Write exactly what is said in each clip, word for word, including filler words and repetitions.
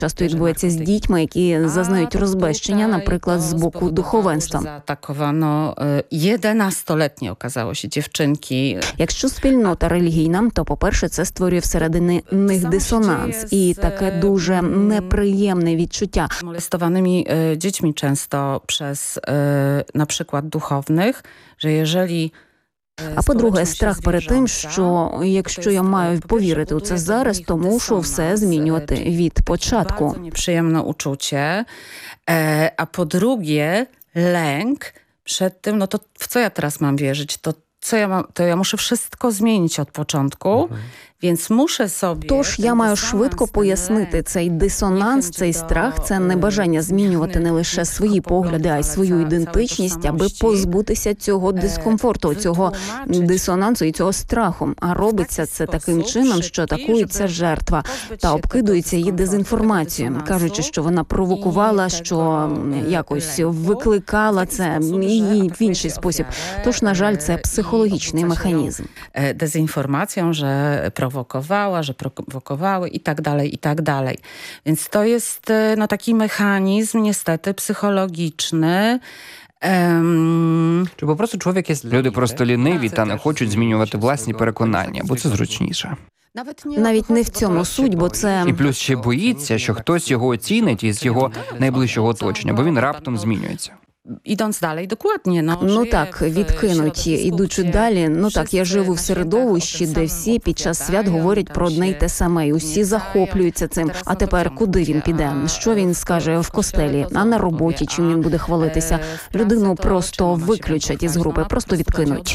часто відбувається з дітьми, які зазнають розбещення, наприклад, з боку духовенства. Зааtakowano jedenastoletnie, okazało się, dziewczynki. Якщо спільнота релігійна, то, по-перше, це створює всередині них дисонанс і таке дуже неприємне відчуття. Molestowanymi dziećmi często przez na przykład duchownych, że jeżeli А по-друге, страх перед тим, що якщо я маю повірити у це зараз, то мушу все змінювати від початку. Bardzo nieprzyjemne uczucie. A po drugie, lęk przed tym, no to w co ja teraz mam wierzyć? To co ja mam, to ja muszę wszystko zmienić od początku. Więc muszę sobie... Тож я маю швидко пояснити, цей дисонанс, цей страх – це небажання змінювати не лише свої погляди, а й свою ідентичність, аби позбутися цього дискомфорту, цього дисонансу і цього страху. А робиться це таким чином, що атакується жертва та обкидується її дезінформацією, кажучи, що вона провокувала, що якось викликала це і в інший спосіб. Тож, на жаль, це психологічний механізм. Дезінформацією, що prowokowała, że prowokowały i tak dalej, i tak dalej. Więc to jest no, taki mechanizm niestety psychologiczny. Ем... Чи просто чоловік є... Люди просто ліниві та не хочуть змінювати власні переконання, бо це зручніше. Навіть не в цьому суть, бо це... І плюс ще боїться, що хтось його оцінить із його найближчого оточення, бо він раптом змінюється. Ідąc dalej, dokładnie. No, ну так, відкинуть, ідучи далі. Ну так, я живу в середовищі, де всі під час свят говорять про одне й те саме, і усі захоплюються цим. А тепер куди він піде? Що він скаже в костелі? А на роботі чим він буде хвалитися? Людину просто виключать із групи, просто відкинуть.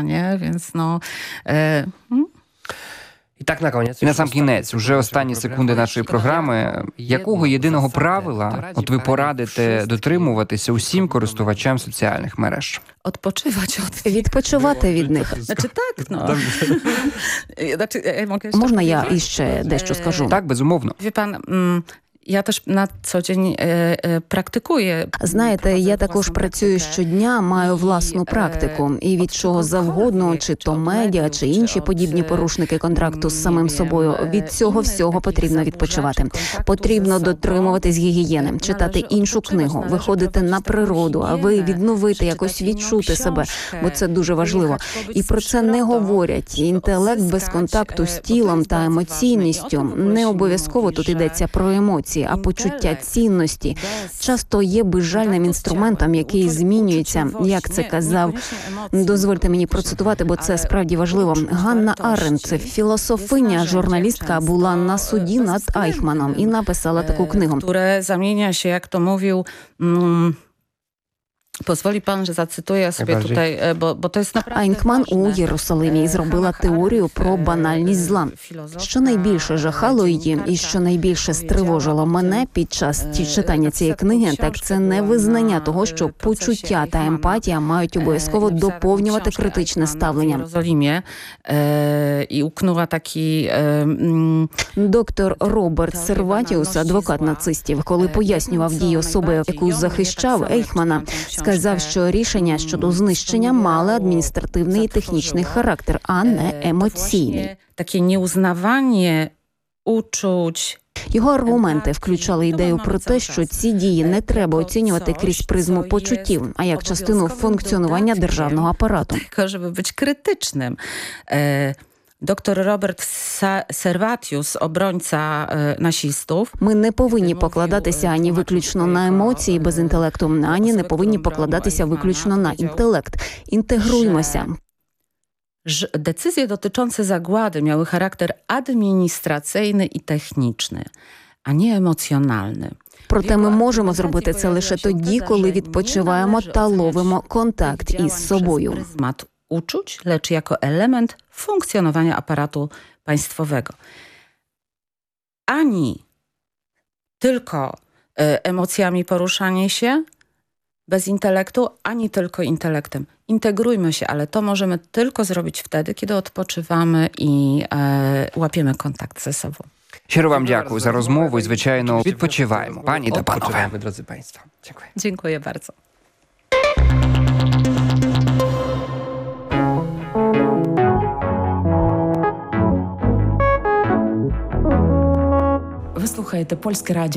І так на кінець. І на сам кінець, вже останні секунди нашої програми. Якого єдиного правила от ви порадите дотримуватися усім користувачам соціальних мереж? Odpoczywać od Відпочивати від них. Znaczy tak, no. Znaczy, ja mogę Можна я іще дещо скажу? Так, безумовно. Wie pan, mm, я теж на co dzień практикую. Знаєте, я також працюю щодня, маю власну практику. І від чого завгодно, чи то медіа, чи інші подібні порушники контракту з самим собою, від цього всього потрібно відпочивати. Потрібно дотримуватись гігієни, читати іншу книгу, виходити на природу, аби відновити, якось відчути себе, бо це дуже важливо. І про це не говорять. Інтелект без контакту з тілом та емоційністю. Не обов'язково тут йдеться про емоції, а почуття цінності часто є безжальним інструментом, який змінюється, як це казав. Дозвольте мені процитувати, бо це справді важливо. Ганна Аренд, філософиня, журналістка, була на суді над Айхманом і написала таку книгу. Które zamienia się, jak to mówił... Mm... Pozwoli pan, że zacytuję sobie tutaj, bo, bo to jest naprawdę Айхман у Єрусалимі зробила теорію про банальність зла. Що найбільше жахало її і що найбільше стривожило мене під час читання цієї книги, так це невизнання того, що почуття та емпатія мають обов'язково доповнювати критичне ставлення. В Єрусалимі і укнула такі... Доктор Роберт Серватіус, адвокат нацистів, коли пояснював дії особи, яку захищав Айхмана, сказав, що рішення щодо знищення мали адміністративний і технічний характер, а не емоційний. Таке неузнавання учуть. Його аргументи включали ідею про те, що ці дії не треба оцінювати крізь призму почуттів, а як частину функціонування державного апарату. Щоб бути критичним. Доктор Роберт Серватіус, оборонця нацистів. Ми не повинні покладатися ані виключно на емоції без інтелекту, ані не повинні покладатися виключно на інтелект. Інтегруймося. Decyzje dotyczące zagłady miały charakter administracyjny i techniczny, a nie emocjonalny. Проте ми можемо зробити це лише тоді, коли відпочиваємо та ловимо контакт із собою. Uczuć, lecz jako element funkcjonowania aparatu państwowego. Ani tylko emocjami poruszanie się bez intelektu, ani tylko intelektem. Integrujmy się, ale to możemy tylko zrobić wtedy, kiedy odpoczywamy i e, łapiemy kontakt ze sobą. Щиро вам дякую за розмову і, звичайно, відпочиваємо. Пані та панове. Дrodzy Państwo. Дякую. Dziękuję bardzo. слухаєте Польське радіо.